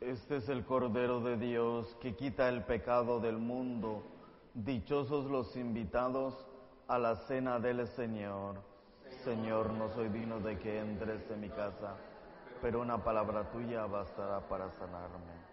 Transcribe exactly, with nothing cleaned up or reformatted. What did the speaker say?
Este es el Cordero de Dios que quita el pecado del mundo. Dichosos los invitados a la cena del Señor. Señor, no soy digno de que entres en mi casa, pero una palabra tuya bastará para sanarme.